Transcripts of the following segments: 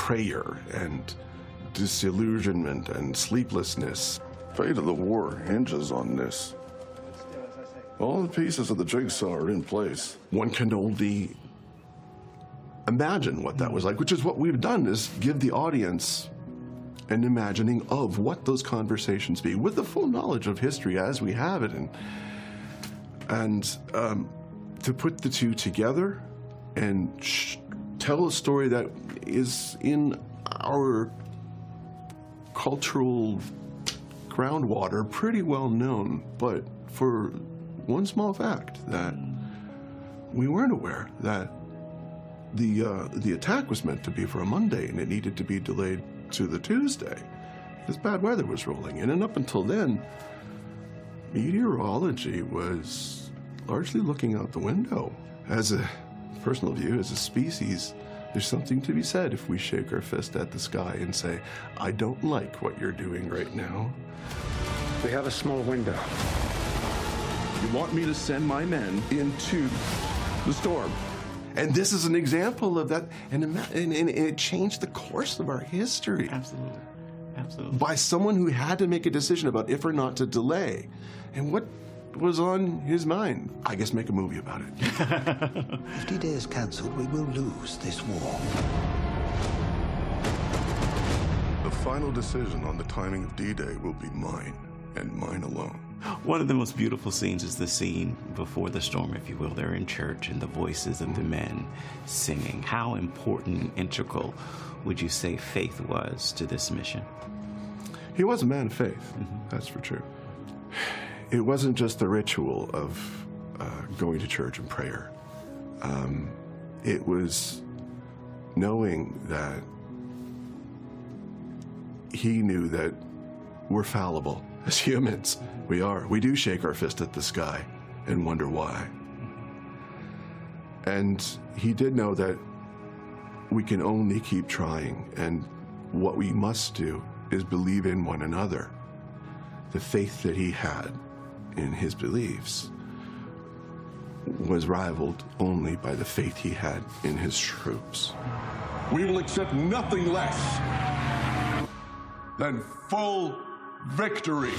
prayer and disillusionment and sleeplessness. Fate of the war hinges on this. All the pieces of the jigsaw are in place. One can only imagine what that was like, which is what we've done, is give the audience an imagining of what those conversations be, with the full knowledge of history as we have it, and to put the two together and tell a story that is in our cultural groundwater pretty well known, but for one small fact that we weren't aware that the attack was meant to be for a Monday and it needed to be delayed to the Tuesday because bad weather was rolling in. And up until then, meteorology was largely looking out the window. As a personal view, as a species, there's something to be said if we shake our fist at the sky and say, I don't like what you're doing right now. We have a small window. You want me to send my men into the storm. And this is an example of that, and it changed the course of our history. Absolutely, absolutely. By someone who had to make a decision about if or not to delay. And what was on his mind? I guess make a movie about it. If D-Day is cancelled, we will lose this war. The final decision on the timing of D-Day will be mine, and mine alone. One of the most beautiful scenes is the scene before the storm, if you will. They're in church and the voices of the men singing. How important and integral would you say faith was to this mission? He was a man of faith, that's for true. It wasn't just the ritual of going to church and prayer. It was knowing that he knew that we're fallible as humans. We are. We do shake our fist at the sky and wonder why. And he did know that we can only keep trying, and what we must do is believe in one another. The faith that he had in his beliefs was rivaled only by the faith he had in his troops. We will accept nothing less than full victory.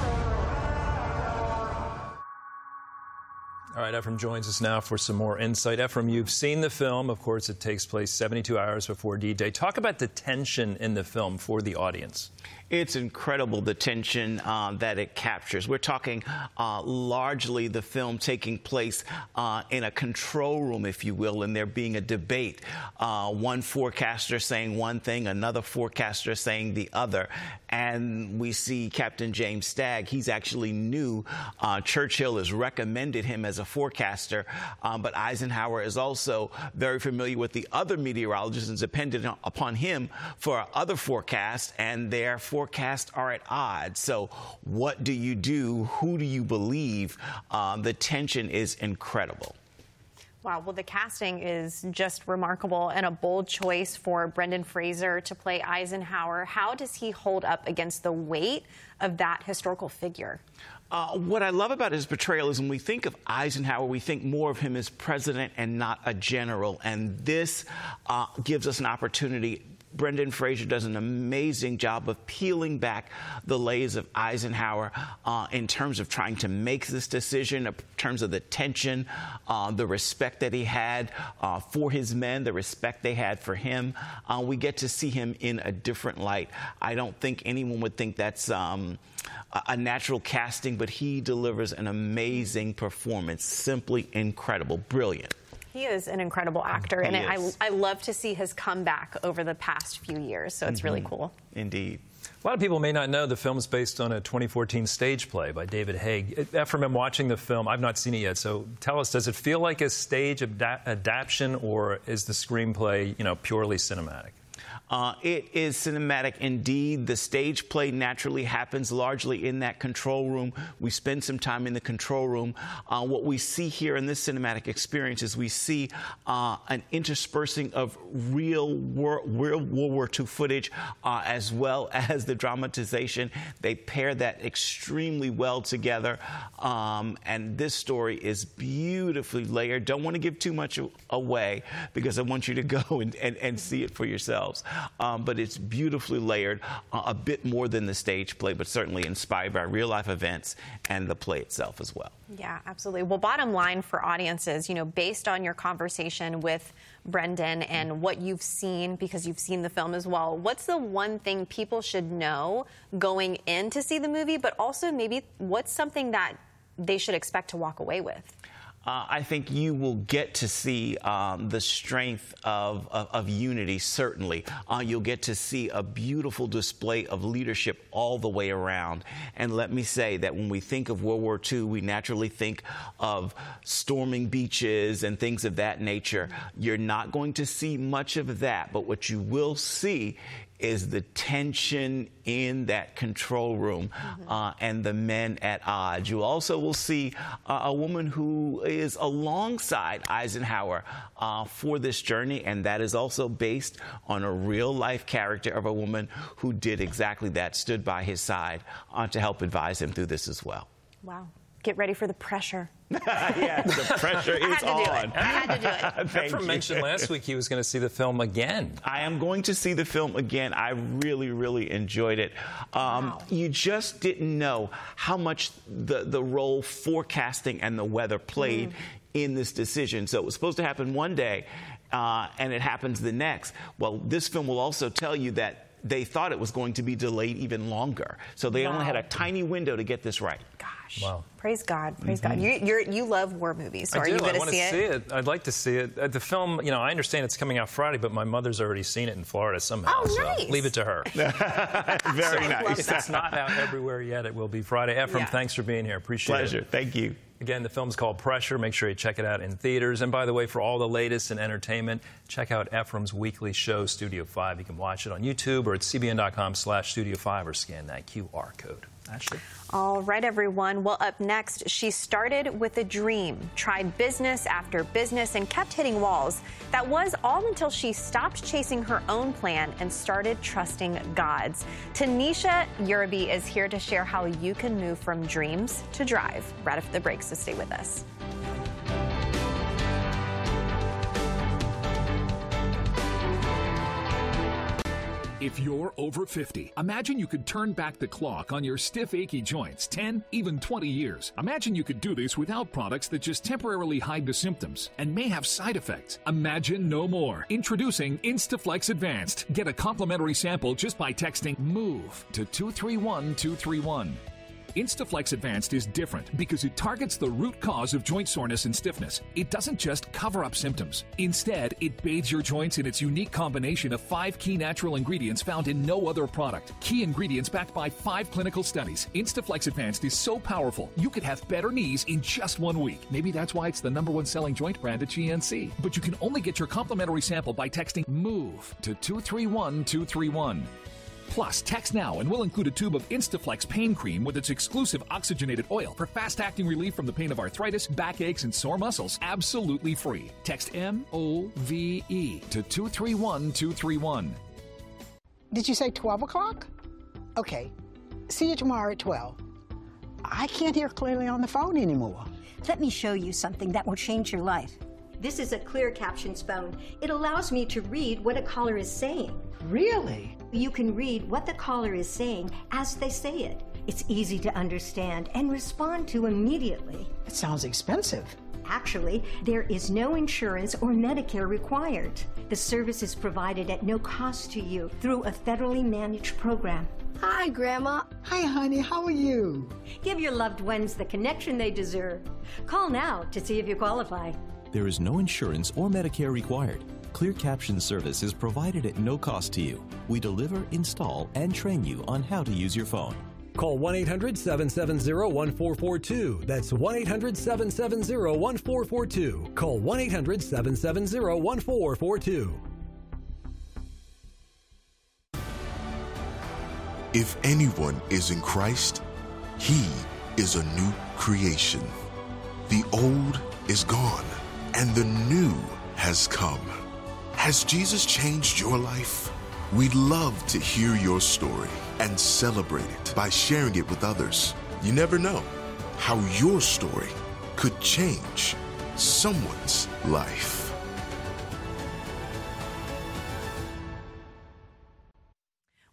All right, Ephraim joins us now for some more insight. Ephraim, you've seen the film. Of course, it takes place 72 hours before D-Day. Talk about the tension in the film for the audience. It's incredible, the tension that it captures. We're talking largely the film taking place in a control room, if you will, and there being a debate. One forecaster saying one thing, another forecaster saying the other. And we see Captain James Stagg. He's actually new. Churchill has recommended him as a forecaster, but Eisenhower is also very familiar with the other meteorologists and dependent upon him for other forecasts, and their forecasts are at odds. So what do you do? Who do you believe? The tension is incredible. Wow, well, the casting is just remarkable and a bold choice for Brendan Fraser to play Eisenhower. How does he hold up against the weight of that historical figure? What I love about his portrayal is when we think of Eisenhower, we think more of him as president and not a general. And this gives us an opportunity. Brendan Fraser does an amazing job of peeling back the layers of Eisenhower in terms of trying to make this decision, in terms of the tension, the respect that he had for his men, the respect they had for him. We get to see him in a different light. I don't think anyone would think that's a natural casting, but he delivers an amazing performance. Simply incredible, brilliant. He is an incredible actor, and I love to see his comeback over the past few years, so it's really cool. Indeed. A lot of people may not know the film is based on a 2014 stage play by David Haig. Ephraim, I'm watching the film. I've not seen it yet, so tell us, does it feel like a stage adaptation, or is the screenplay, purely cinematic? It is cinematic indeed. The stage play naturally happens largely in that control room. We spend some time in the control room. What we see here in this cinematic experience is we see an interspersing of real World War II footage as well as the dramatization. They pair that extremely well together. And this story is beautifully layered. Don't want to give too much away because I want you to go and see it for yourself. themselves. But it's beautifully layered, a bit more than the stage play, but certainly inspired by real-life events and the play itself as well. Yeah, absolutely. Well, bottom line for audiences, based on your conversation with Brendan and what you've seen, because you've seen the film as well, what's the one thing people should know going in to see the movie, but also maybe what's something that they should expect to walk away with? I think you will get to see the strength of unity, certainly. You'll get to see a beautiful display of leadership all the way around. And let me say that when we think of World War II, we naturally think of storming beaches and things of that nature. You're not going to see much of that, but what you will see is the tension in that control room and the men at odds. You also will see a woman who is alongside Eisenhower for this journey, and that is also based on a real-life character of a woman who did exactly that, stood by his side to help advise him through this as well. Wow. Get ready for the pressure. Yes, the pressure is on. I had to do it. Efrem mentioned last week he was going to see the film again. I am going to see the film again. I really, really enjoyed it. Wow. You just didn't know how much the role forecasting and the weather played in this decision. So it was supposed to happen one day, and it happens the next. Well, this film will also tell you that they thought it was going to be delayed even longer. So they only had a tiny window to get this right. Gosh. Wow. Praise God. Praise God. You love war movies, so are you going to see it? I'd like to see it. The film, I understand it's coming out Friday, but my mother's already seen it in Florida somehow. Oh, nice. So leave it to her. Very nice. If it's not out everywhere yet, it will be Friday. Efrem, thanks for being here. Appreciate it. Pleasure. Thank you. Again, the film's called Pressure. Make sure you check it out in theaters. And by the way, for all the latest in entertainment, check out Efrem's weekly show, Studio 5. You can watch it on YouTube or at cbn.com/Studio5 or scan that QR code. Ashley. All right, everyone. Well, up next, she started with a dream, tried business after business, and kept hitting walls. That was all until she stopped chasing her own plan and started trusting God's. Tanisha Uraby is here to share how you can move from dreams to drive. Right after the break, so stay with us. If you're over 50, imagine you could turn back the clock on your stiff, achy joints 10, even 20 years. Imagine you could do this without products that just temporarily hide the symptoms and may have side effects. Imagine no more. Introducing Instaflex Advanced. Get a complimentary sample just by texting MOVE to 231231. Instaflex Advanced is different because it targets the root cause of joint soreness and stiffness. It doesn't just cover up symptoms. Instead, it bathes your joints in its unique combination of 5 key natural ingredients found in no other product. Key ingredients backed by 5 clinical studies. Instaflex Advanced is so powerful, you could have better knees in just 1 week. Maybe that's why it's the #1 selling joint brand at GNC. But you can only get your complimentary sample by texting MOVE to 231231. Plus, text now and we'll include a tube of Instaflex pain cream with its exclusive oxygenated oil for fast-acting relief from the pain of arthritis, backaches, and sore muscles, absolutely free. Text MOVE to 231231. Did you say 12 o'clock? Okay. See you tomorrow at 12. I can't hear clearly on the phone anymore. Let me show you something that will change your life. This is a clear captions phone. It allows me to read what a caller is saying. Really? You can read what the caller is saying as they say it. It's easy to understand and respond to immediately. It sounds expensive. Actually, there is no insurance or Medicare required. The service is provided at no cost to you through a federally managed program. Hi, Grandma. Hi, honey. How are you? Give your loved ones the connection they deserve. Call now to see if you qualify. There is no insurance or Medicare required. Clear Caption service is provided at no cost to you. We deliver, install, and train you on how to use your phone. Call 1-800-770-1442. That's 1-800-770-1442. Call 1-800-770-1442. If anyone is in Christ, he is a new creation. The old is gone, and the new has come. Has Jesus changed your life? We'd love to hear your story and celebrate it by sharing it with others. You never know how your story could change someone's life.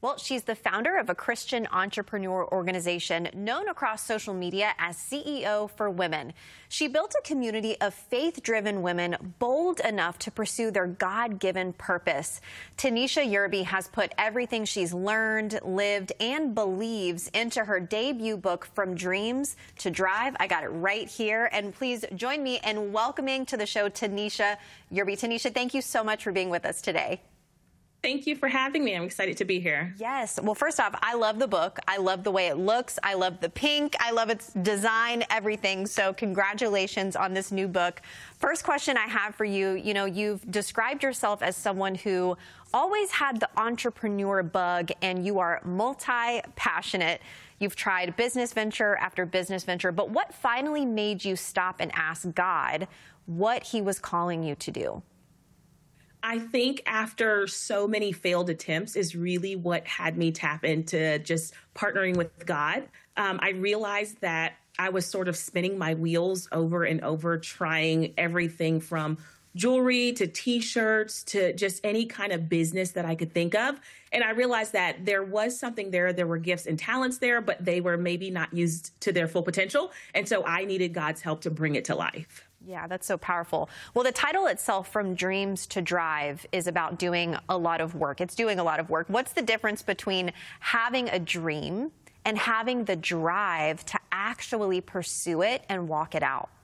Well, she's the founder of a Christian entrepreneur organization known across social media as CEO for Women. She built a community of faith-driven women bold enough to pursue their God-given purpose. Tanisha Yerby has put everything she's learned, lived, and believes into her debut book, From Dreams to Drive. I got it right here. And please join me in welcoming to the show Tanisha Yerby. Tanisha, thank you so much for being with us today. Thank you for having me. I'm excited to be here. Yes. Well, first off, I love the book. I love the way it looks. I love the pink. I love its design, everything. So congratulations on this new book. First question I have for you, you've described yourself as someone who always had the entrepreneur bug, and you are multi-passionate. You've tried business venture after business venture, but what finally made you stop and ask God what he was calling you to do? I think after so many failed attempts is really what had me tap into just partnering with God. I realized that I was sort of spinning my wheels over and over, trying everything from jewelry to T-shirts to just any kind of business that I could think of. And I realized that there was something there. There were gifts and talents there, but they were maybe not used to their full potential. And so I needed God's help to bring it to life. Yeah, that's so powerful. Well, the title itself, From Dreams to Drive, is about doing a lot of work. It's doing a lot of work. What's the difference between having a dream and having the drive to actually pursue it and walk it out?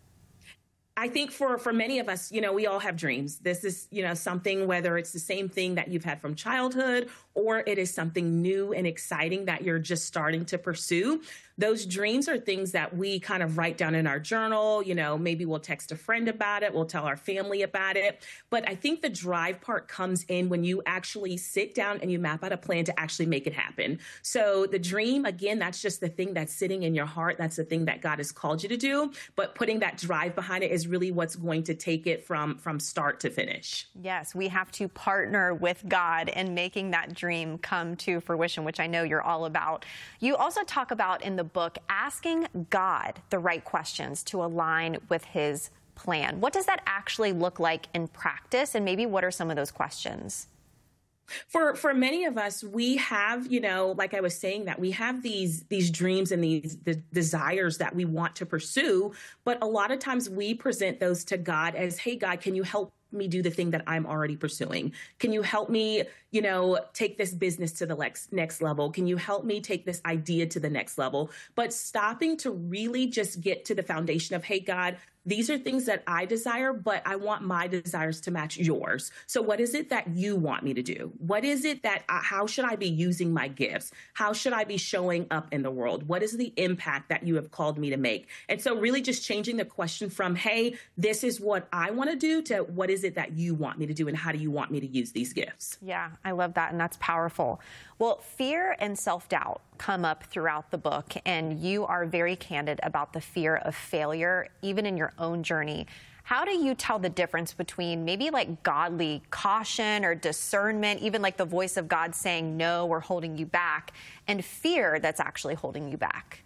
I think for many of us, we all have dreams. This is, something, whether it's the same thing that you've had from childhood or it is something new and exciting that you're just starting to pursue. Those dreams are things that we kind of write down in our journal. Maybe we'll text a friend about it. We'll tell our family about it. But I think the drive part comes in when you actually sit down and you map out a plan to actually make it happen. So the dream, again, that's just the thing that's sitting in your heart. That's the thing that God has called you to do. But putting that drive behind it is really what's going to take it from start to finish. Yes, we have to partner with God in making that dream come to fruition, which I know you're all about. You also talk about in the book asking God the right questions to align with his plan. What does that actually look like in practice? And maybe what are some of those questions? For many of us, we have, like I was saying, that we have these dreams and these desires that we want to pursue. But a lot of times we present those to God as, hey, God, can you help me do the thing that I'm already pursuing? Can you help me, take this business to the next level? Can you help me take this idea to the next level? But stopping to really just get to the foundation of, hey, God, these are things that I desire, but I want my desires to match yours. So what is it that you want me to do? What is it that, how should I be using my gifts? How should I be showing up in the world? What is the impact that you have called me to make? And so really just changing the question from, hey, this is what I want to do, to what is it that you want me to do and how do you want me to use these gifts? Yeah, I love that. And that's powerful. Well, fear and self-doubt come up throughout the book, and you are very candid about the fear of failure, even in your own journey. How do you tell the difference between maybe like godly caution or discernment, even like the voice of God saying no or holding you back, and fear that's actually holding you back?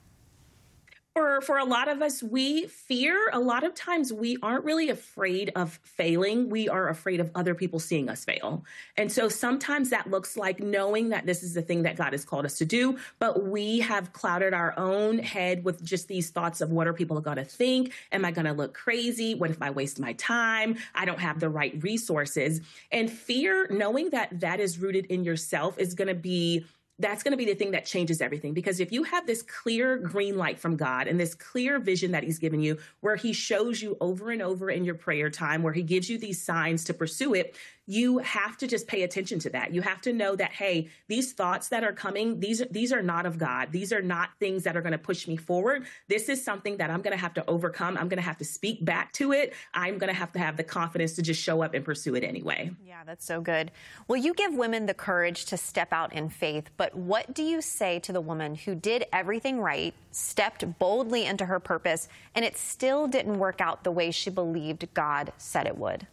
For a lot of us, we fear. A lot of times we aren't really afraid of failing. We are afraid of other people seeing us fail. And so sometimes that looks like knowing that this is the thing that God has called us to do, but we have clouded our own head with just these thoughts of what are people going to think? Am I going to look crazy? What if I waste my time? I don't have the right resources. And fear, knowing that that is rooted in yourself, is going to be that's going to be the thing that changes everything. Because if you have this clear green light from God and this clear vision that he's given you, where he shows you over and over in your prayer time, where he gives you these signs to pursue it, you have to just pay attention to that. You have to know that, hey, these thoughts that are coming, these are not of God. These are not things that are going to push me forward. This is something that I'm going to have to overcome. I'm going to have to speak back to it. I'm going to have the confidence to just show up and pursue it anyway. Yeah, that's so good. Well, you give women the courage to step out in faith, but what do you say to the woman who did everything right, stepped boldly into her purpose, and it still didn't work out the way she believed God said it would?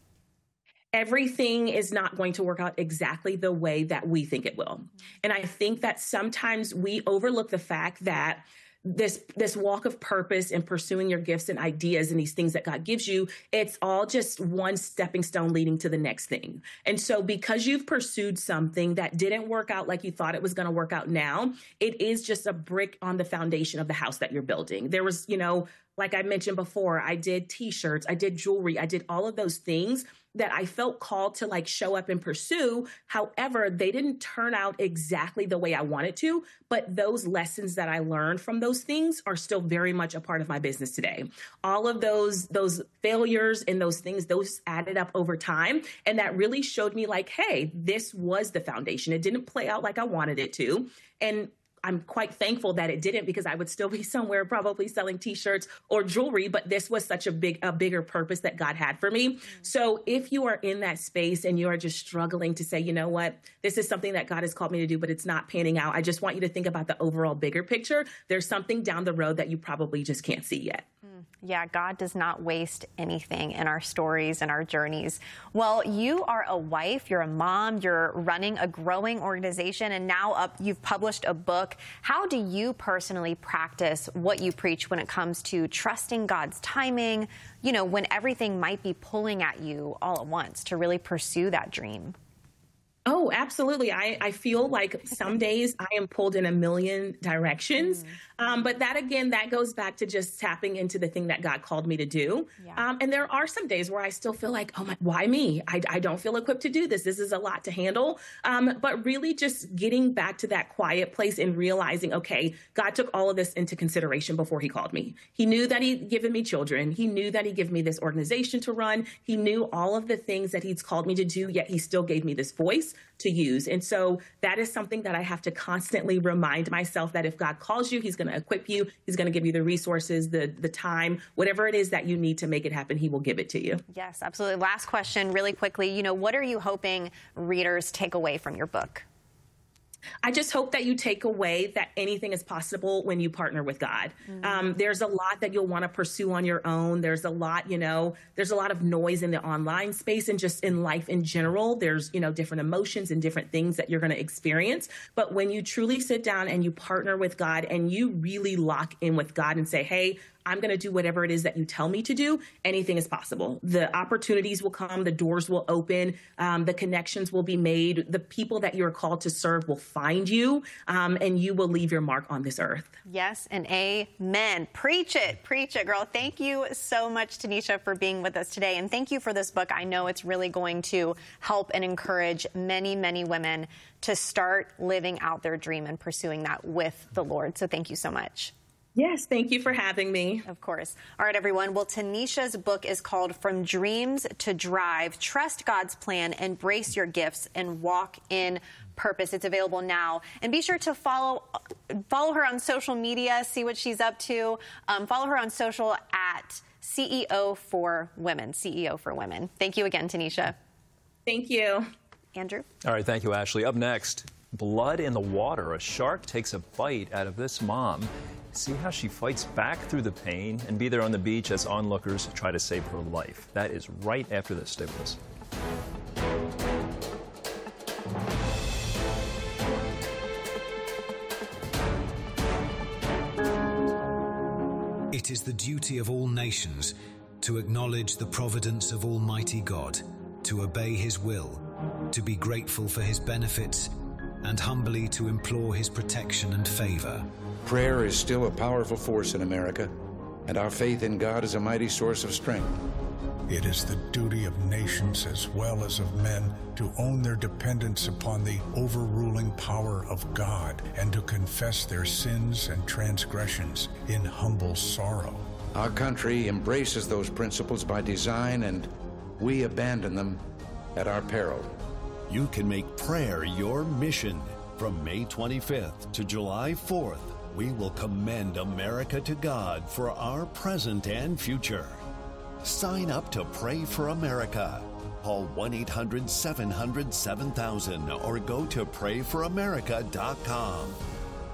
Everything is not going to work out exactly the way that we think it will. And I think that sometimes we overlook the fact that this walk of purpose and pursuing your gifts and ideas and these things that God gives you, it's all just one stepping stone leading to the next thing. And so because you've pursued something that didn't work out like you thought it was going to work out now, it is just a brick on the foundation of the house that you're building. There was, like I mentioned before, I did t-shirts, I did jewelry, I did all of those things that I felt called to like show up and pursue. However, they didn't turn out exactly the way I wanted to, but those lessons that I learned from those things are still very much a part of my business today. All of those failures and those things, those added up over time. And that really showed me like, hey, this was the foundation. It didn't play out like I wanted it to. And I'm quite thankful that it didn't, because I would still be somewhere probably selling t-shirts or jewelry, but this was such a bigger purpose that God had for me. So if you are in that space and you are just struggling to say, you know what, this is something that God has called me to do, but it's not panning out, I just want you to think about the overall bigger picture. There's something down the road that you probably just can't see yet. Yeah, God does not waste anything in our stories and our journeys. Well, you are a wife, you're a mom, you're running a growing organization, and now you've published a book. How do you personally practice what you preach when it comes to trusting God's timing, when everything might be pulling at you all at once to really pursue that dream? Oh, absolutely. I feel like some days I am pulled in a million directions. But that goes back to just tapping into the thing that God called me to do. Yeah. And there are some days where I still feel like, why me? I don't feel equipped to do this. This is a lot to handle. But really just getting back to that quiet place and realizing, okay, God took all of this into consideration before he called me. He knew that he'd given me children. He knew that he'd given me this organization to run. He knew all of the things that he's called me to do, yet he still gave me this voice to use. And so that is something that I have to constantly remind myself that if God calls you, he's going to equip you. He's going to give you the resources, the time, whatever it is that you need to make it happen, he will give it to you. Yes, absolutely. Last question, really quickly. What are you hoping readers take away from your book? I just hope that you take away that anything is possible when you partner with God. There's a lot that you'll want to pursue on your own. There's a lot, there's a lot of noise in the online space and just in life in general. There's, different emotions and different things that you're going to experience. But when you truly sit down and you partner with God and you really lock in with God and say, hey, I'm going to do whatever it is that you tell me to do, anything is possible. The opportunities will come, the doors will open, the connections will be made, the people that you're called to serve will find you, and you will leave your mark on this earth. Yes, and amen. Preach it, girl. Thank you so much, Tanisha, for being with us today, and thank you for this book. I know it's really going to help and encourage many, many women to start living out their dream and pursuing that with the Lord. So thank you so much. Yes, thank you for having me. Of course. All right, everyone. Well, Tanisha's book is called From Dreams to Drive. Trust God's plan, embrace your gifts, and walk in purpose. It's available now. And be sure to follow her on social media, see what she's up to. Follow her on social at CEO for Women. CEO for Women. Thank you again, Tanisha. Thank you. Andrew? All right, thank you, Ashley. Up next, blood in the water. A shark takes a bite out of this mom. See how she fights back through the pain and be there on the beach as onlookers try to save her life. That is right after this. Stay with us. It is the duty of all nations to acknowledge the providence of Almighty God, to obey His will, to be grateful for His benefits, and humbly to implore His protection and favor. Prayer is still a powerful force in America, and our faith in God is a mighty source of strength. It is the duty of nations as well as of men to own their dependence upon the overruling power of God and to confess their sins and transgressions in humble sorrow. Our country embraces those principles by design, and we abandon them at our peril. You can make prayer your mission. From May 25th to July 4th, we will commend America to God for our present and future. Sign up to Pray for America. Call 1-800-700-7000 or go to prayforamerica.com.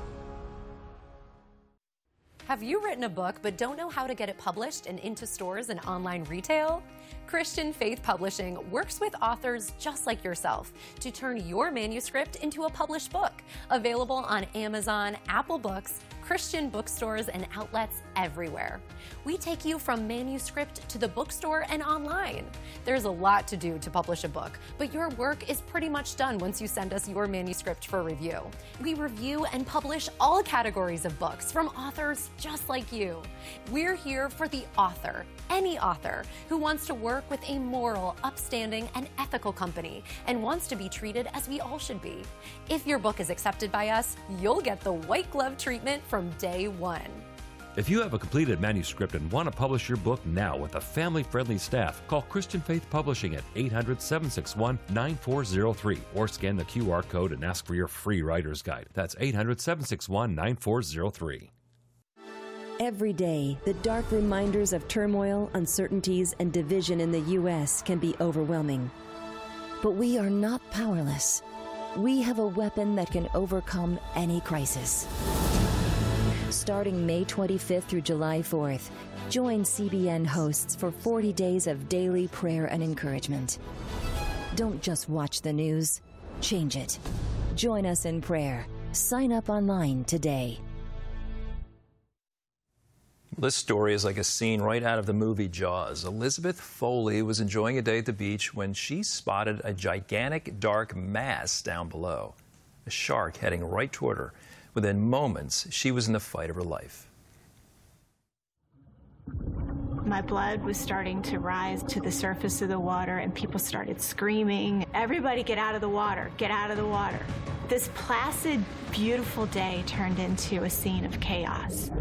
Have you written a book but don't know how to get it published and into stores and online retail? Christian Faith Publishing works with authors just like yourself to turn your manuscript into a published book. Available on Amazon, Apple Books, Christian bookstores and outlets everywhere. We take you from manuscript to the bookstore and online. There's a lot to do to publish a book, but your work is pretty much done once you send us your manuscript for review. We review and publish all categories of books from authors just like you. We're here for the author, any author who wants to work with a moral, upstanding, and ethical company and wants to be treated as we all should be. If your book is accepted by us, you'll get the white glove treatment from day one. If you have a completed manuscript and want to publish your book now with a family-friendly staff, call Christian Faith Publishing at 800-761-9403 or scan the QR code and ask for your free writer's guide. That's 800-761-9403. Every day, the dark reminders of turmoil, uncertainties, and division in the U.S. can be overwhelming. But we are not powerless. We have a weapon that can overcome any crisis. Starting May 25th through July 4th, join CBN hosts for 40 days of daily prayer and encouragement. Don't just watch the news, change it. Join us in prayer. Sign up online today. This story is like a scene right out of the movie Jaws. Elizabeth Foley was enjoying a day at the beach when she spotted a gigantic dark mass down below. A shark heading right toward her. Within moments, she was in the fight of her life. My blood was starting to rise to the surface of the water, and people started screaming, "Everybody get out of the water, get out of the water." This placid, beautiful day turned into a scene of chaos.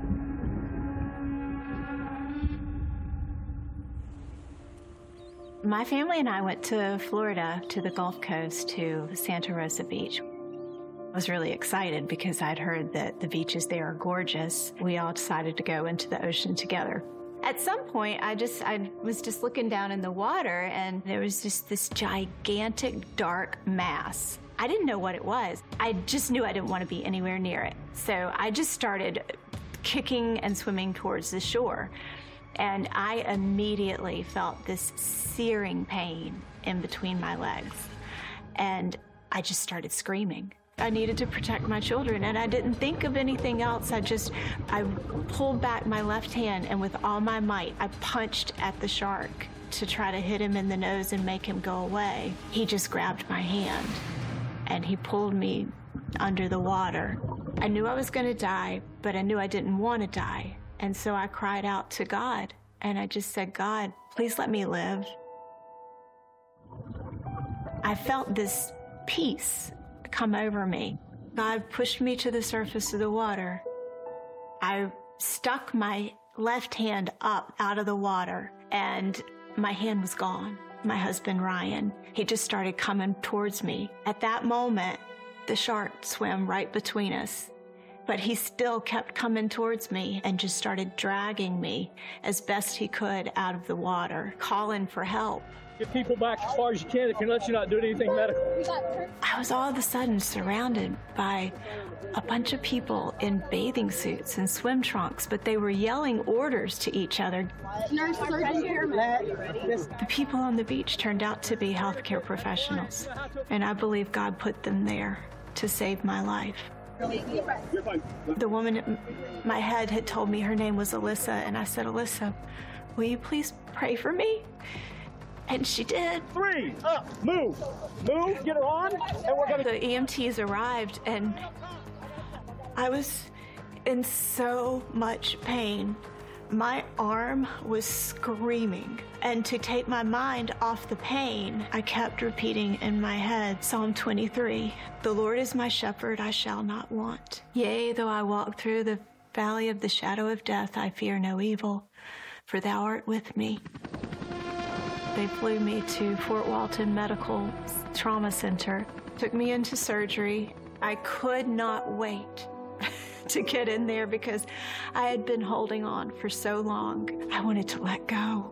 My family and I went to Florida, to the Gulf Coast, to Santa Rosa Beach. I was really excited because I'd heard that the beaches there are gorgeous. We all decided to go into the ocean together. At some point, I was just looking down in the water, and there was just this gigantic dark mass. I didn't know what it was. I just knew I didn't want to be anywhere near it. So I just started kicking and swimming towards the shore. And I immediately felt this searing pain in between my legs. And I just started screaming. I needed to protect my children, and I didn't think of anything else. I pulled back my left hand, and with all my might, I punched at the shark to try to hit him in the nose and make him go away. He just grabbed my hand, and he pulled me under the water. I knew I was going to die, but I knew I didn't want to die. And so I cried out to God, and I just said, "God, please let me live." I felt this peace come over me. God pushed me to the surface of the water. I stuck my left hand up out of the water, and my hand was gone. My husband, Ryan, he just started coming towards me. At that moment, the shark swam right between us, but he still kept coming towards me and just started dragging me as best he could out of the water, calling for help. Get people back as far as you can if you're not doing anything medical. I was all of a sudden surrounded by a bunch of people in bathing suits and swim trunks, but they were yelling orders to each other. The people on the beach turned out to be healthcare professionals, and I believe God put them there to save my life. The woman at my head had told me her name was Alyssa, and I said, "Alyssa, will you please pray for me?" And she did. 3, up, move, get her on, and we're gonna... The EMTs arrived, and I was in so much pain. My arm was screaming, and to take my mind off the pain, I kept repeating in my head Psalm 23, "The Lord is my shepherd, I shall not want. Yea, though I walk through the valley of the shadow of death, I fear no evil, for thou art with me." They flew me to Fort Walton Medical Trauma Center, took me into surgery. I could not wait to get in there because I had been holding on for so long. I wanted to let go.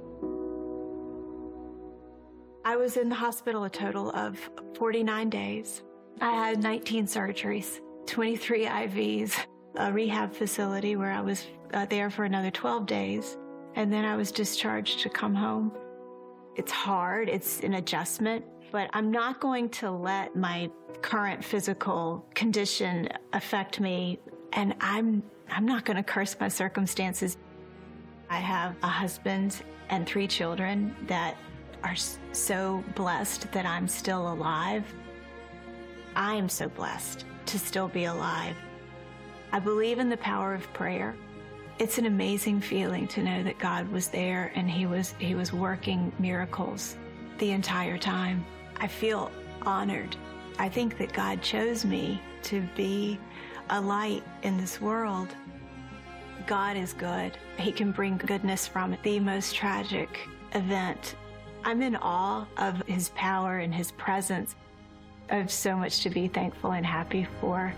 I was in the hospital a total of 49 days. I had 19 surgeries, 23 IVs, a rehab facility where I was there for another 12 days, and then I was discharged to come home. It's hard, it's an adjustment, but I'm not going to let my current physical condition affect me And I'm not going to curse my circumstances. I have a husband and 3 children that are so blessed that I'm still alive. I am so blessed to still be alive. I believe in the power of prayer. It's an amazing feeling to know that God was there and He was working miracles the entire time. I feel honored. I think that God chose me to be a light in this world. God is good. He can bring goodness from the most tragic event. I'm in awe of His power and His presence. I have so much to be thankful and happy for.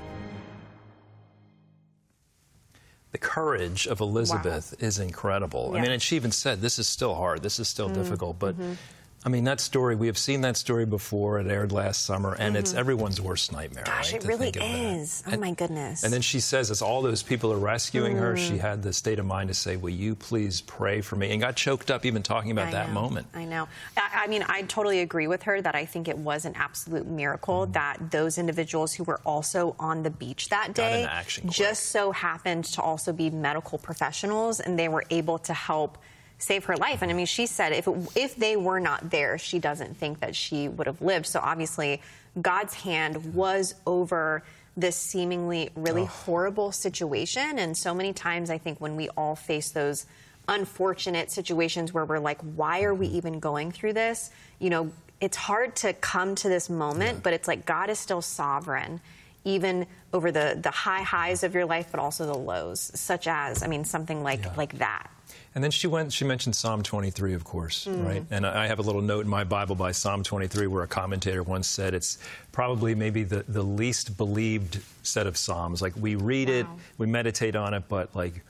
The courage of Elizabeth is incredible. Yeah. I mean, and she even said, this is still hard, this is still difficult, but I mean, that story, we have seen that story before. It aired last summer, and it's everyone's worst nightmare. Gosh, right, it really is. Oh, my goodness. And then she says, as all those people are rescuing her, she had the state of mind to say, will you please pray for me? And got choked up even talking about that moment. I know. I mean, I totally agree with her that I think it was an absolute miracle that those individuals who were also on the beach that day just so happened to also be medical professionals, and they were able to help save her life. And I mean, she said if they were not there, she doesn't think that she would have lived. So obviously, God's hand was over this seemingly really horrible situation. And so many times, I think when we all face those unfortunate situations where we're like, why are we even going through this? You know, it's hard to come to this moment, but it's like God is still sovereign, even over the high highs of your life, but also the lows, such as, I mean, something like that. And then she mentioned Psalm 23, of course, right? And I have a little note in my Bible by Psalm 23 where a commentator once said it's probably maybe the least believed set of Psalms. Like, we read it, we meditate on it, but like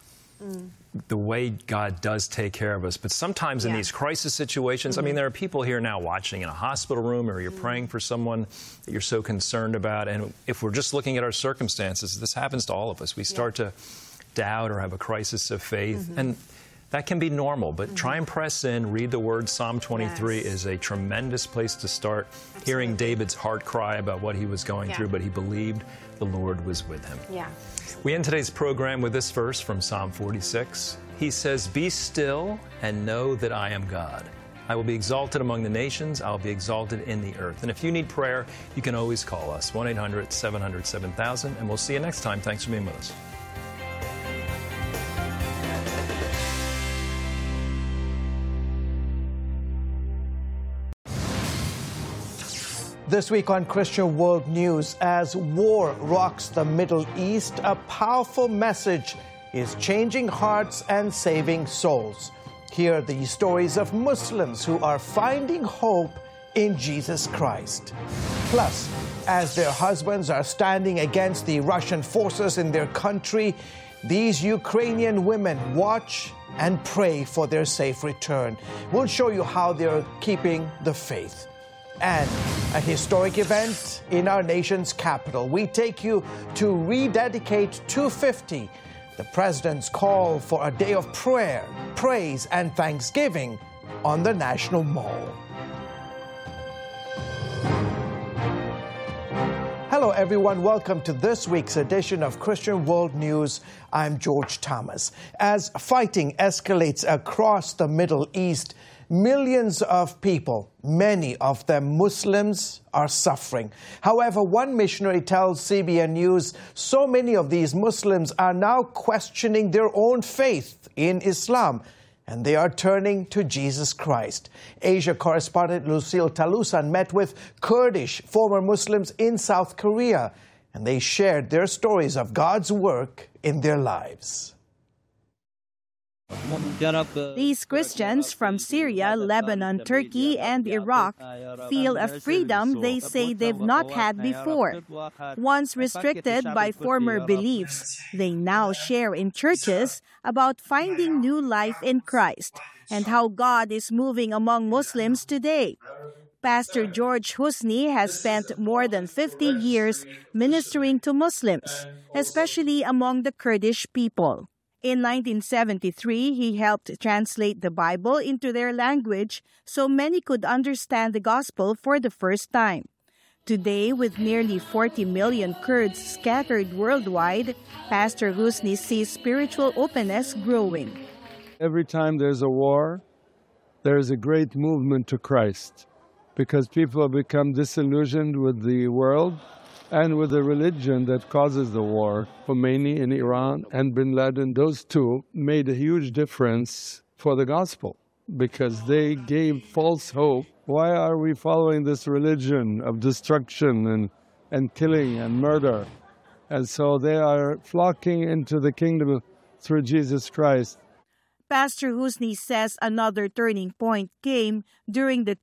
the way God does take care of us. But sometimes in these crisis situations, I mean, there are people here now watching in a hospital room, or you're praying for someone that you're so concerned about. And if we're just looking at our circumstances, this happens to all of us. We start to doubt or have a crisis of faith. And that can be normal, but try and press in, read the Word. Psalm 23 is a tremendous place to start. Hearing David's heart cry about what he was going through, but he believed the Lord was with him. We end today's program with this verse from Psalm 46. He says, "Be still and know that I am God. I will be exalted among the nations. I will be exalted in the earth." And if you need prayer, you can always call us, 1-800-700-7000, and we'll see you next time. Thanks for being with us. This week on Christian World News, as war rocks the Middle East, a powerful message is changing hearts and saving souls. Hear the stories of Muslims who are finding hope in Jesus Christ. Plus, as their husbands are standing against the Russian forces in their country, these Ukrainian women watch and pray for their safe return. We'll show you how they're keeping the faith. And a historic event in our nation's capital. We take you to rededicate 250, the president's call for a day of prayer, praise, and thanksgiving on the National Mall. Hello, everyone. Welcome to this week's edition of Christian World News. I'm George Thomas. As fighting escalates across the Middle East, millions of people, many of them Muslims, are suffering. However, one missionary tells CBN News so many of these Muslims are now questioning their own faith in Islam, and they are turning to Jesus Christ. Asia correspondent Lucille Talusan met with Kurdish former Muslims in South Korea, and they shared their stories of God's work in their lives. These Christians from Syria, Lebanon, Turkey, and Iraq feel a freedom they say they've not had before. Once restricted by former beliefs, they now share in churches about finding new life in Christ and how God is moving among Muslims today. Pastor George Husni has spent more than 50 years ministering to Muslims, especially among the Kurdish people. In 1973, he helped translate the Bible into their language so many could understand the gospel for the first time. Today, with nearly 40 million Kurds scattered worldwide, Pastor Husni sees spiritual openness growing. Every time there's a war, there's a great movement to Christ, because people have become disillusioned with the world and with the religion that causes the war. Khomeini in Iran and bin Laden, those two made a huge difference for the gospel because they gave false hope. Why are we following this religion of destruction and killing and murder? And so they are flocking into the kingdom through Jesus Christ. Pastor Husni says another turning point came during the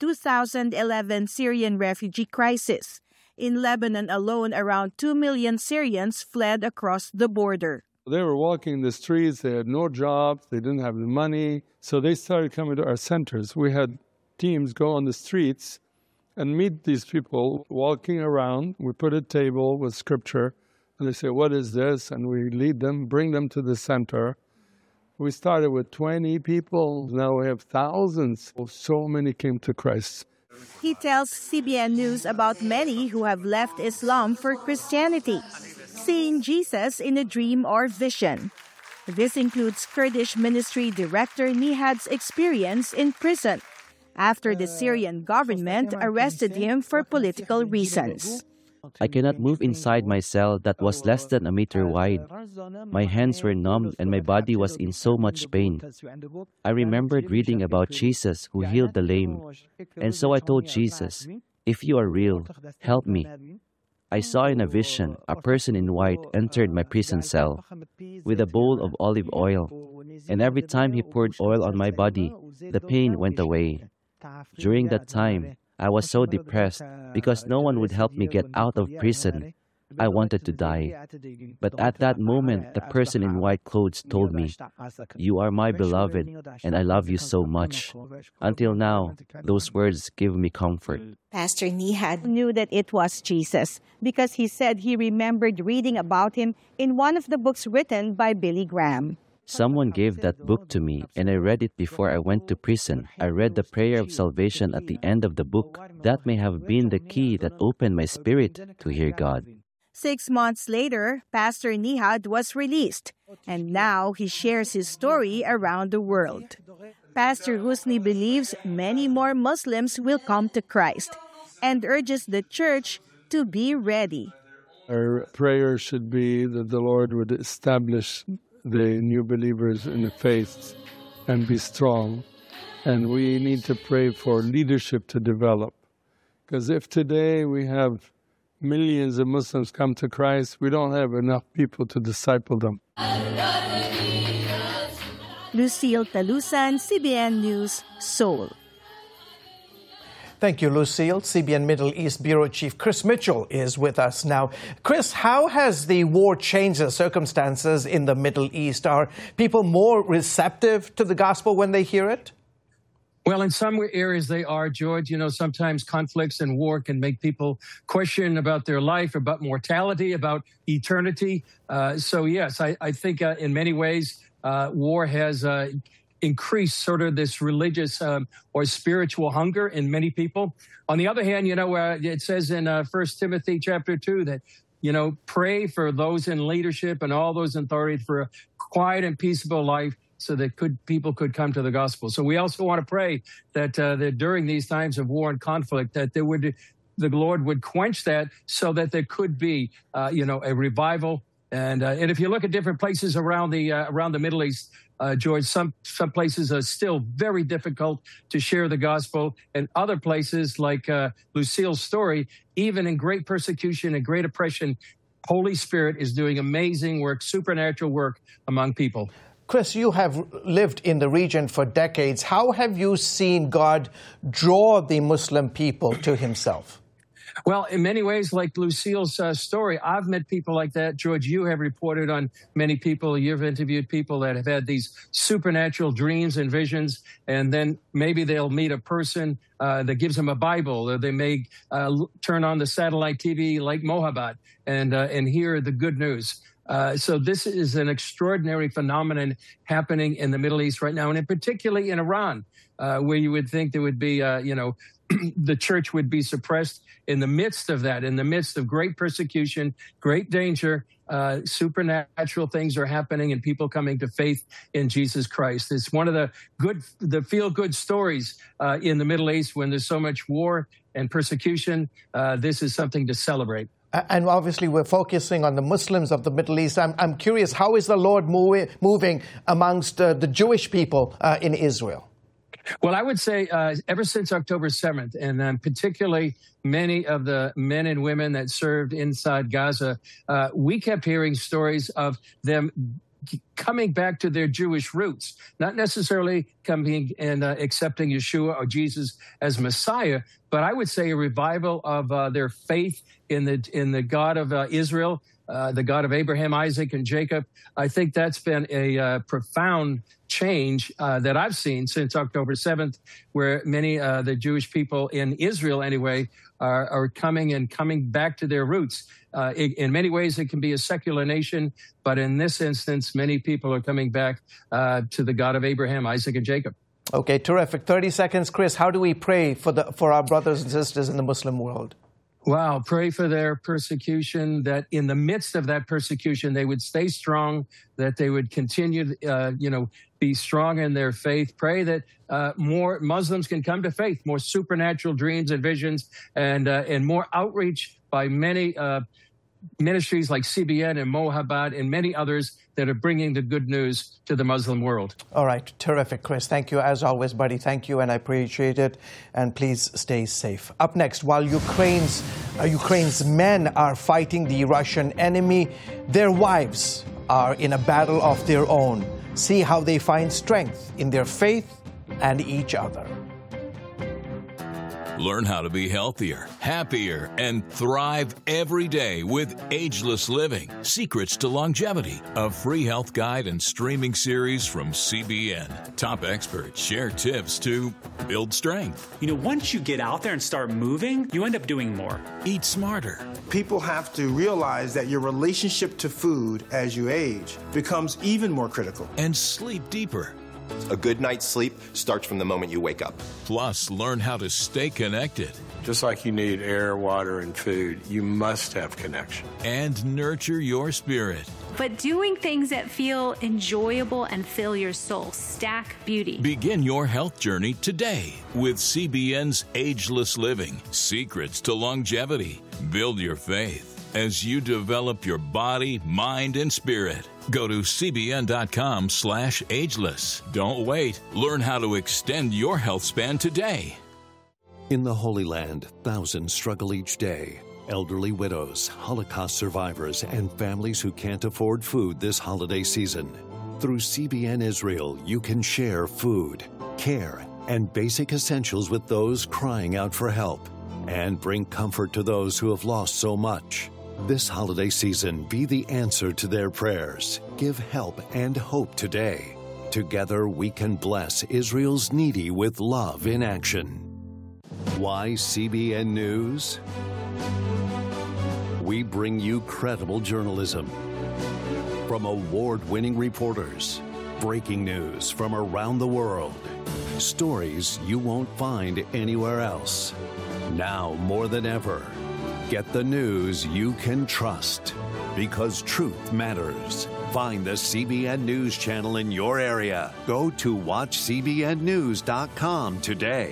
2011 Syrian refugee crisis. In Lebanon alone, around 2 million Syrians fled across the border. They were walking the streets, they had no jobs, they didn't have the money, so they started coming to our centers. We had teams go on the streets and meet these people walking around. We put a table with scripture, and they say, what is this? And we lead them, bring them to the center. We started with 20 people, now we have thousands. So many came to Christ. He tells CBN News about many who have left Islam for Christianity, seeing Jesus in a dream or vision. This includes Kurdish ministry director Nihad's experience in prison after the Syrian government arrested him for political reasons. I cannot move inside my cell that was less than a meter wide. My hands were numb and my body was in so much pain. I remembered reading about Jesus who healed the lame. And so I told Jesus, if you are real, help me. I saw in a vision a person in white entered my prison cell with a bowl of olive oil. And every time he poured oil on my body, the pain went away. During that time, I was so depressed because no one would help me get out of prison. I wanted to die. But at that moment, the person in white clothes told me, "You are my beloved, and I love you so much." Until now, those words give me comfort. Pastor Nihad knew that it was Jesus because he said he remembered reading about him in one of the books written by Billy Graham. Someone gave that book to me, and I read it before I went to prison. I read the prayer of salvation at the end of the book. That may have been the key that opened my spirit to hear God. 6 months later, Pastor Nihad was released, and now he shares his story around the world. Pastor Husni believes many more Muslims will come to Christ and urges the church to be ready. Our prayer should be that the Lord would establish the new believers in the faith and be strong. And we need to pray for leadership to develop. Because if today we have millions of Muslims come to Christ, we don't have enough people to disciple them. Lucille Talusan, CBN News, Seoul. Thank you, Lucille. CBN Middle East Bureau Chief Chris Mitchell is with us now. Chris, how has the war changed the circumstances in the Middle East? Are people more receptive to the gospel when they hear it? Well, in some areas they are, George. You know, sometimes conflicts and war can make people question about their life, about mortality, about eternity. So, yes, I think in many ways war has increase sort of this religious or spiritual hunger in many people. On the other hand, you know, it says in 1 Timothy chapter 2 that, you know, pray for those in leadership and all those in authority for a quiet and peaceable life so that people could come to the gospel. So we also want to pray that, that during these times of war and conflict, that the Lord would quench that so that there could be, you know, a revival. And if you look at different places around the Middle East, George, some places are still very difficult to share the gospel, and other places like Lucille's story, even in great persecution and great oppression, Holy Spirit is doing amazing work, supernatural work among people. Chris, you have lived in the region for decades. How have you seen God draw the Muslim people to himself? Well, in many ways, like Lucille's story, I've met people like that. George, you have reported on many people. You've interviewed people that have had these supernatural dreams and visions, and then maybe they'll meet a person that gives them a Bible, or they may turn on the satellite TV like Mohabbat and hear the good news. So this is an extraordinary phenomenon happening in the Middle East right now, and particularly in Iran, where you would think there would be, you know, the church would be suppressed in the midst of that, in the midst of great persecution, great danger. Supernatural things are happening and people coming to faith in Jesus Christ. It's one of the feel-good stories in the Middle East when there's so much war and persecution. This is something to celebrate. And obviously, we're focusing on the Muslims of the Middle East. I'm curious, how is the Lord moving amongst the Jewish people in Israel? Well, I would say ever since October 7th, and particularly many of the men and women that served inside Gaza, we kept hearing stories of them coming back to their Jewish roots, not necessarily coming and accepting Yeshua or Jesus as Messiah, but I would say a revival of their faith in the God of Israel, the God of Abraham, Isaac, and Jacob. I think that's been a profound change that I've seen since October 7th, where many the Jewish people in Israel, anyway, are coming back to their roots. In many ways, it can be a secular nation, but in this instance, many people are coming back to the God of Abraham, Isaac, and Jacob. Okay, terrific. 30 seconds, Chris. How do we pray for our brothers and sisters in the Muslim world? Wow, pray for their persecution, that in the midst of that persecution, they would stay strong, that they would continue, be strong in their faith. Pray that more Muslims can come to faith, more supernatural dreams and visions, and more outreach by many ministries like CBN and Mohabbat and many others that are bringing the good news to the Muslim world. All right. Terrific, Chris. Thank you as always, buddy. Thank you, and I appreciate it. And please stay safe. Up next, while Ukraine's men are fighting the Russian enemy, their wives are in a battle of their own. See how they find strength in their faith and each other. Learn how to be healthier, happier, and thrive every day with Ageless Living, Secrets to Longevity, a free health guide and streaming series from CBN. Top experts share tips to build strength. Once you get out there and start moving, you end up doing more. Eat smarter. People have to realize that your relationship to food as you age becomes even more critical. And sleep deeper. A good night's sleep starts from the moment you wake up. Plus, learn how to stay connected. Just like you need air, water, and food, you must have connection. And nurture your spirit. But doing things that feel enjoyable and fill your soul. Stack Beauty. Begin your health journey today with CBN's Ageless Living, Secrets to Longevity. Build your faith as you develop your body, mind, and spirit. Go to cbn.com/ageless. Don't wait. Learn how to extend your health span today. In the Holy Land, thousands struggle each day. Elderly widows, Holocaust survivors, and families who can't afford food this holiday season. Through CBN Israel, you can share food, care, and basic essentials with those crying out for help, and bring comfort to those who have lost so much. This holiday season, be the answer to their prayers. Give help and hope today. Together, we can bless Israel's needy with love in action. Why CBN News? We bring you credible journalism from award-winning reporters, breaking news from around the world, stories you won't find anywhere else. Now more than ever, get the news you can trust, because truth matters. Find the CBN News channel in your area. Go to watchcbnnews.com today.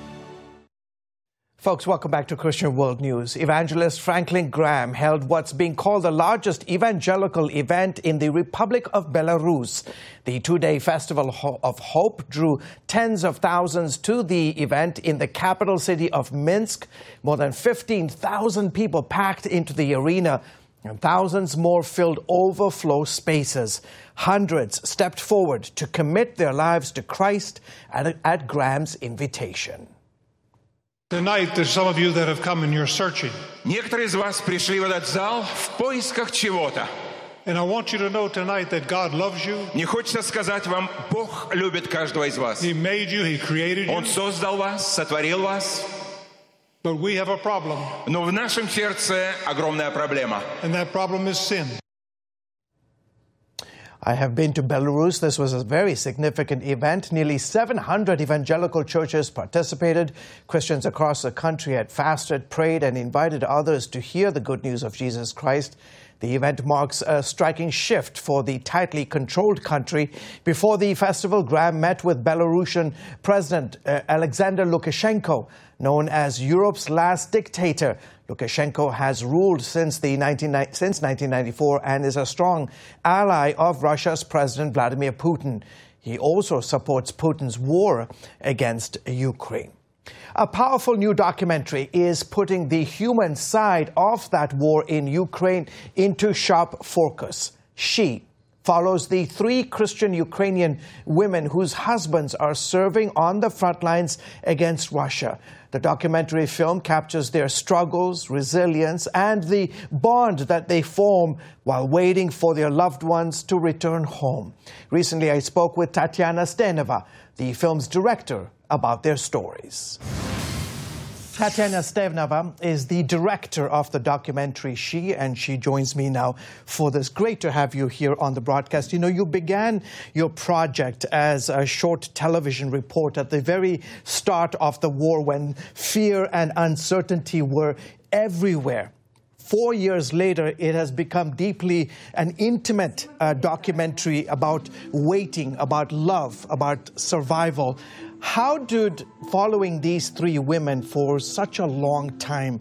Folks, welcome back to Christian World News. Evangelist Franklin Graham held what's being called the largest evangelical event in the Republic of Belarus. The two-day Festival of Hope drew tens of thousands to the event in the capital city of Minsk. More than 15,000 people packed into the arena, and thousands more filled overflow spaces. Hundreds stepped forward to commit their lives to Christ at Graham's invitation. Tonight, there's some of you that have come and you're searching. Некоторые из вас пришли в этот зал в поисках чего-то. And I want you to know tonight that God loves you. Не хочется сказать вам, Бог любит каждого из вас. He made you, He created you. Он создал вас, сотворил вас. But we have a problem. Но в нашем сердце огромная проблема. And that problem is sin. I have been to Belarus. This was a very significant event. Nearly 700 evangelical churches participated. Christians across the country had fasted, prayed, and invited others to hear the good news of Jesus Christ. The event marks a striking shift for the tightly controlled country. Before the festival, Graham met with Belarusian President Alexander Lukashenko, known as Europe's last dictator. Lukashenko has ruled since 1994 and is a strong ally of Russia's President Vladimir Putin. He also supports Putin's war against Ukraine. A powerful new documentary is putting the human side of that war in Ukraine into sharp focus. She follows the 3 Christian Ukrainian women whose husbands are serving on the front lines against Russia. The documentary film captures their struggles, resilience, and the bond that they form while waiting for their loved ones to return home. Recently, I spoke with Tatiana Steneva, the film's director, about their stories. Tatiana Steneva is the director of the documentary She, and she joins me now for this. Great to have you here on the broadcast. You know, you began your project as a short television report at the very start of the war when fear and uncertainty were everywhere. 4 years later, it has become deeply an intimate documentary about waiting, about love, about survival. How did following these 3 women for such a long time,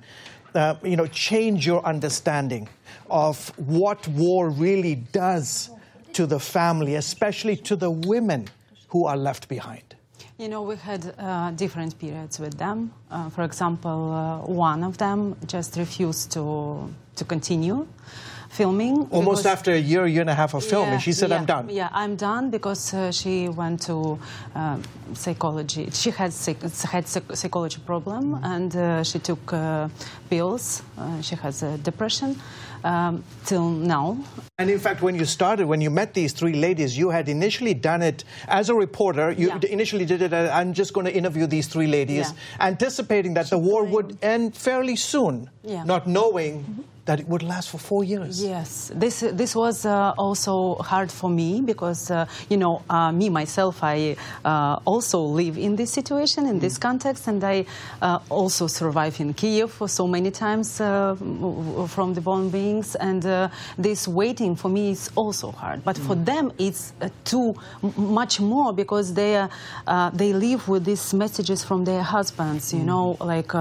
change your understanding of what war really does to the family, especially to the women who are left behind? You know, we had different periods with them. For example, one of them just refused to continue filming. Almost after a year and a half of filming, she said, I'm done. Yeah, I'm done because she went to psychology. She had psychology problem, and she took pills. She has depression till now. And in fact, when you met these 3 ladies, you had initially done it as a reporter. You initially did it, I'm just going to interview these 3 ladies, anticipating that the war would end fairly soon, not knowing that it would last for 4 years. Yes, this was also hard for me because, me, myself, I also live in this situation, in this context, and I also survive in Kiev for so many times from the bombings, and this waiting for me is also hard. But for them, it's too much more because they live with these messages from their husbands, like,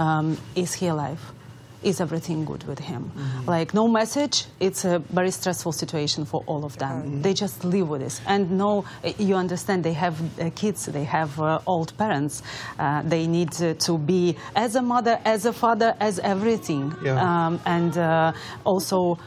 is he alive? Is everything good with him? Like, no message. It's a very stressful situation for all of them. They just live with this. And you understand, they have kids, they have old parents. They need to be as a mother, as a father, as everything. And also,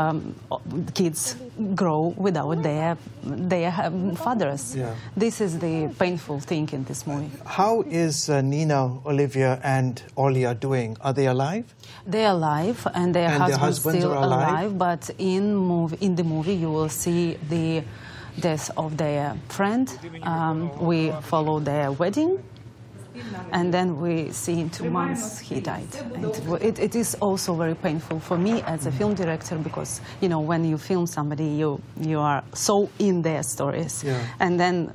kids grow without their fathers. This is the painful thing in this movie. How is Nina, Olivia, and Olia doing? Are they alive? They're alive, and their husbands still alive. But in the movie, you will see the death of their friend. We follow their wedding, and then we see in 2 months he died. And it is also very painful for me as a film director because, when you film somebody, you are so in their stories. And then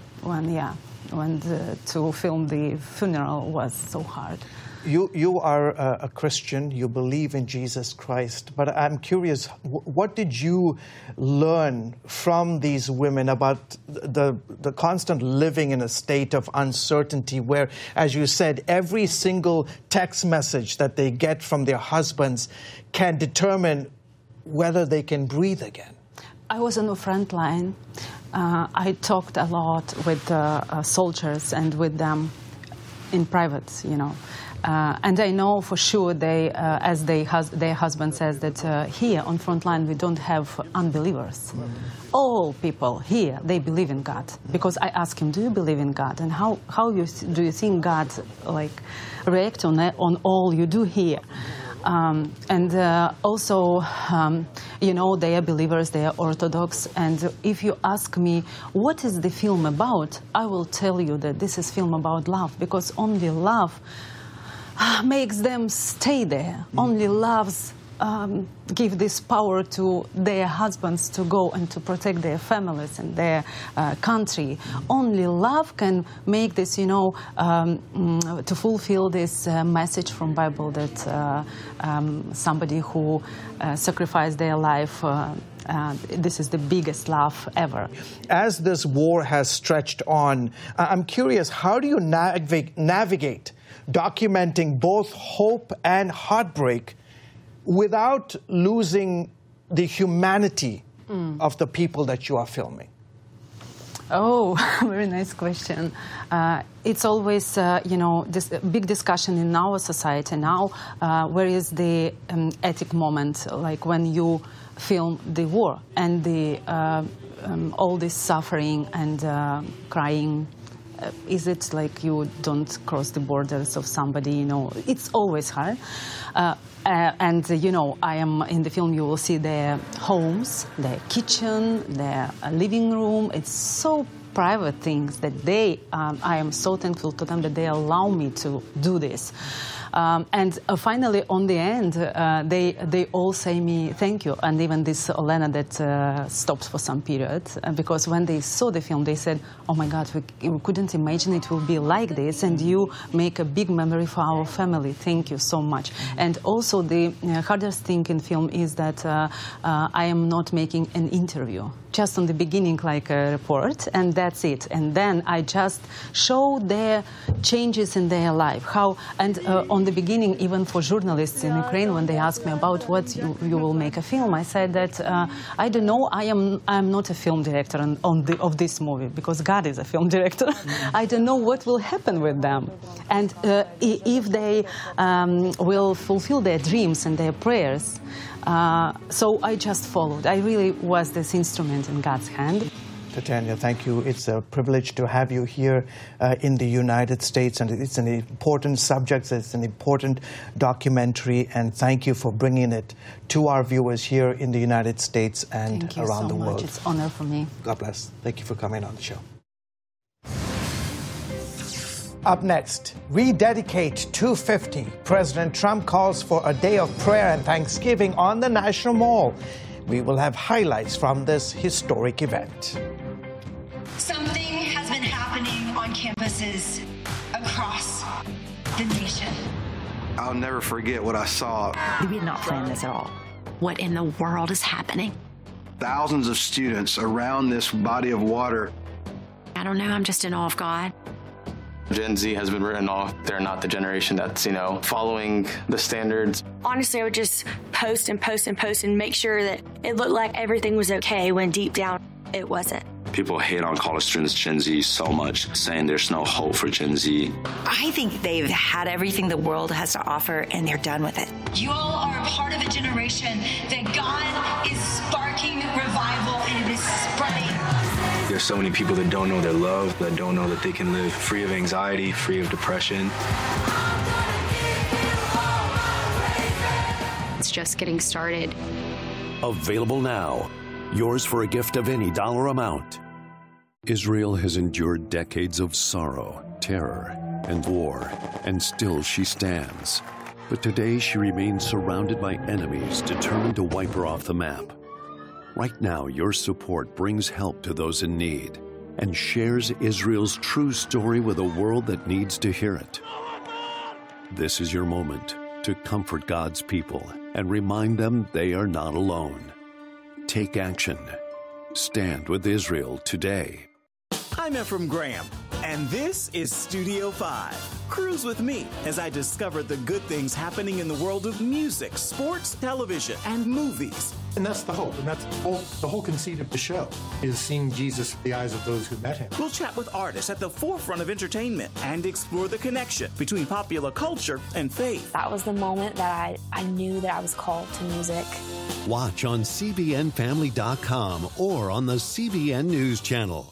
to film the funeral was so hard. You are a Christian, you believe in Jesus Christ, but I'm curious, what did you learn from these women about the constant living in a state of uncertainty where, as you said, every single text message that they get from their husbands can determine whether they can breathe again? I was on the front line. I talked a lot with soldiers and with them in private, and I know for sure as their husband says, that here on front line we don't have unbelievers. All people here, they believe in God. Because I asked him, do you believe in God? And how do you think God react on all you do here? Also, they are believers, they are Orthodox, and if you ask me, what is the film about? I will tell you that this is film about love, because only love makes them stay there. Only love give this power to their husbands to go and to protect their families and their country. Only love can make this, to fulfill this message from Bible that somebody who sacrificed their life, this is the biggest love ever. As this war has stretched on, I'm curious, how do you navigate documenting both hope and heartbreak without losing the humanity of the people that you are filming? Oh, very nice question. It's always, this big discussion in our society now, where is the ethic moment, like when you film the war and the all this suffering and crying. Is it like you don't cross the borders of somebody, It's always hard. And, I am in the film, you will see their homes, their kitchen, their living room. It's so private things that I am so thankful to them that they allow me to do this. And finally, on the end, they all say me thank you. And even this Olena that stopped for some period, because when they saw the film, they said, oh my God, we couldn't imagine it will be like this. And you make a big memory for our family. Thank you so much. And also the hardest thing in film is that I am not making an interview. Just on the beginning, like a report, and that's it. And then I just show their changes in their life. On the beginning, even for journalists in Ukraine, when they ask me about what you will make a film, I said that I don't know. I am not a film director of this movie, because God is a film director. I don't know what will happen with them, and if they will fulfill their dreams and their prayers. So I just followed. I really was this instrument in God's hand. Tatiana, thank you. It's a privilege to have you here in the United States, and it's an important subject, it's an important documentary, and thank you for bringing it to our viewers here in the United States and around the world. It's an honor for me. God bless. Thank you for coming on the show. Up next, Rededicate 250. President Trump calls for a day of prayer and thanksgiving on the National Mall. We will have highlights from this historic event. Something has been happening on campuses across the nation. I'll never forget what I saw. We did not plan this at all. What in the world is happening? Thousands of students around this body of water. I don't know, I'm just in awe of God. Gen Z has been written off. They're not the generation that's, following the standards. Honestly, I would just post and post and post and make sure that it looked like everything was okay when deep down it wasn't. People hate on college students, Gen Z, so much, saying there's no hope for Gen Z. I think they've had everything the world has to offer and they're done with it. You all are a part of a generation that God is sparking revival and it is spreading. There's so many people that don't know their love, that don't know that they can live free of anxiety, free of depression. It's just getting started. Available now. Yours for a gift of any dollar amount. Israel has endured decades of sorrow, terror, and war, and still she stands. But today she remains surrounded by enemies determined to wipe her off the map. Right now, your support brings help to those in need and shares Israel's true story with a world that needs to hear it. This is your moment to comfort God's people and remind them they are not alone. Take action. Stand with Israel today. I'm Ephraim Graham, and this is Studio 5. Cruise with me as I discover the good things happening in the world of music, sports, television, and movies. And that's the hope, and that's the whole conceit of the show, is seeing Jesus through the eyes of those who met him. We'll chat with artists at the forefront of entertainment and explore the connection between popular culture and faith. That was the moment that I knew that I was called to music. Watch on CBNFamily.com or on the CBN News Channel.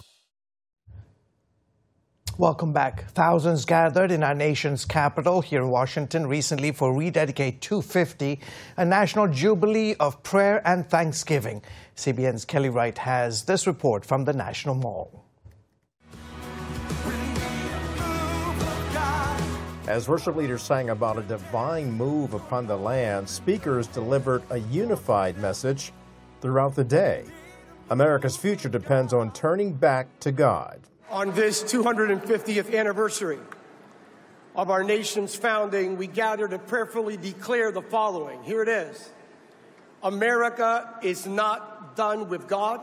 Welcome back. Thousands gathered in our nation's capital here in Washington recently for Rededicate 250, a national jubilee of prayer and thanksgiving. CBN's Kelly Wright has this report from the National Mall. As worship leaders sang about a divine move upon the land, speakers delivered a unified message throughout the day. America's future depends on turning back to God. On this 250th anniversary of our nation's founding, we gather to prayerfully declare the following. Here it is. America is not done with God,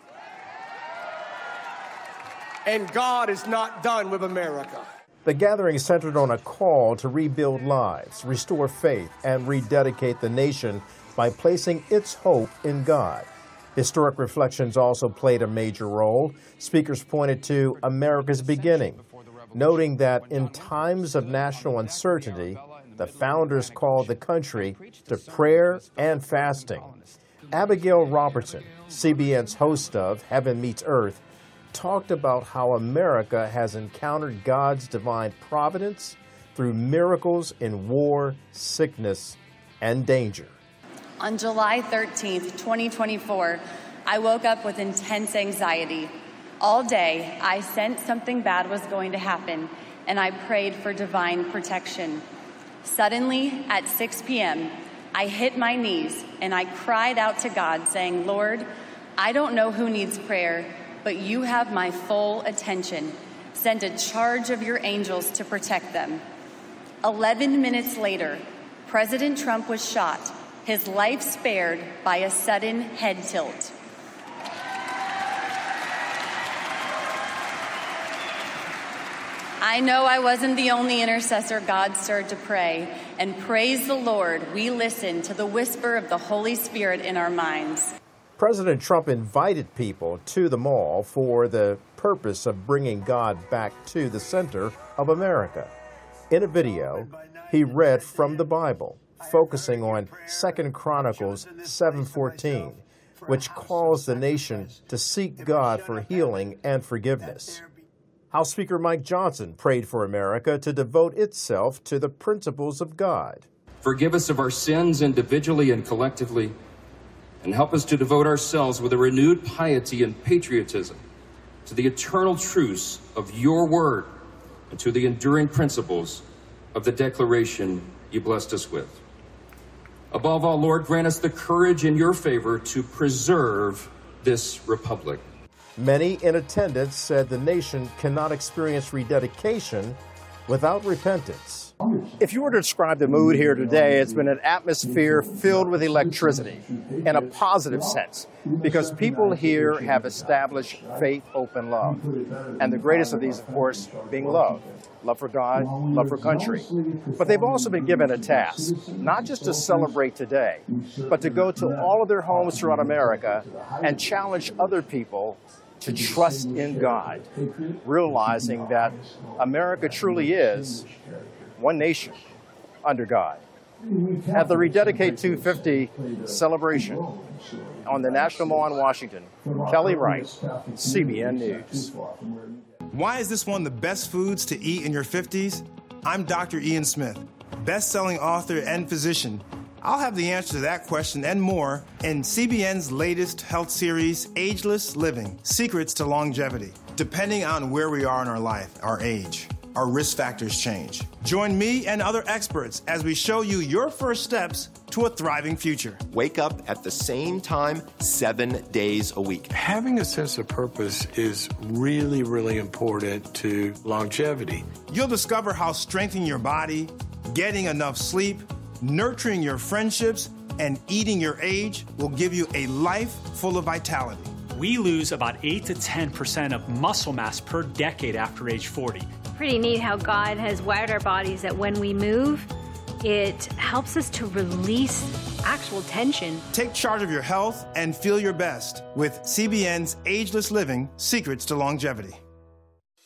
and God is not done with America. The gathering centered on a call to rebuild lives, restore faith, and rededicate the nation by placing its hope in God. Historic reflections also played a major role. Speakers pointed to America's beginning, noting that in times of national uncertainty, the founders called the country to prayer and fasting. Abigail Robertson, CBN's host of Heaven Meets Earth, talked about how America has encountered God's divine providence through miracles in war, sickness, and danger. On July 13th, 2024, I woke up with intense anxiety. All day, I sensed something bad was going to happen, and I prayed for divine protection. Suddenly, at 6 p.m., I hit my knees, and I cried out to God, saying, Lord, I don't know who needs prayer, but you have my full attention. Send a charge of your angels to protect them. 11 minutes later, President Trump was shot, his life spared by a sudden head tilt. I know I wasn't the only intercessor God stirred to pray, and praise the Lord, we listened to the whisper of the Holy Spirit in our minds. President Trump invited people to the mall for the purpose of bringing God back to the center of America. In a video, he read from the Bible, focusing on 2 Chronicles 7:14, which calls the nation to seek God for healing and forgiveness. House Speaker Mike Johnson prayed for America to devote itself to the principles of God. Forgive us of our sins individually and collectively, and help us to devote ourselves with a renewed piety and patriotism to the eternal truths of your word and to the enduring principles of the declaration you blessed us with. Above all, Lord, grant us the courage in your favor to preserve this republic. Many in attendance said the nation cannot experience rededication without repentance. If you were to describe the mood here today, it's been an atmosphere filled with electricity in a positive sense, because people here have established faith, hope, and love. And the greatest of these, of course, being love. Love for God, love for country. But they've also been given a task, not just to celebrate today, but to go to all of their homes throughout America and challenge other people to trust in God, realizing that America truly is one nation under God. At the Rededicate 250 celebration on the National Mall in Washington, Kelly Wright, CBN News. Why is this one of the best foods to eat in your 50s? I'm Dr. Ian Smith, best-selling author and physician. I'll have the answer to that question and more in CBN's latest health series, Ageless Living: Secrets to Longevity. Depending on where we are in our life, our age, our risk factors change. Join me and other experts as we show you your first steps to a thriving future. Wake up at the same time 7 days a week. Having a sense of purpose is really, really important to longevity. You'll discover how strengthening your body, getting enough sleep, nurturing your friendships, and eating your age will give you a life full of vitality. We lose about 8 to 10% of muscle mass per decade after age 40. Pretty neat how God has wired our bodies that when we move, it helps us to release actual tension. Take charge of your health and feel your best with CBN's Ageless Living: Secrets to Longevity.